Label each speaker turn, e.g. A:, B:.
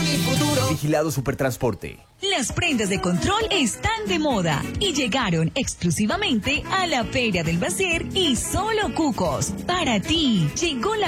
A: mi futuro.
B: Vigilado Supertransporte.
C: Las prendas de control están de moda y llegaron exclusivamente a la Feria del Brasier y Solo Cucos. Para ti, llegó la